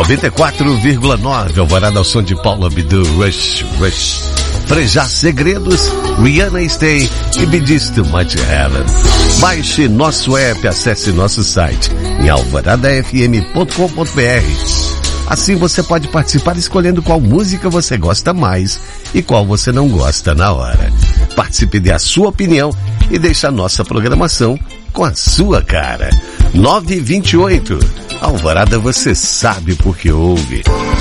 94,9, Alvorada ao som de Paula Abdul, Rush. Frejá Segredos, Rihanna Stay e Be This Too Much Heaven. Baixe nosso app, acesse nosso site em alvoradafm.com.br. Assim você pode participar escolhendo qual música você gosta mais e qual você não gosta na hora. Participe, dê a sua opinião e deixe a nossa programação com a sua cara. 928. Alvorada, você sabe porque ouve.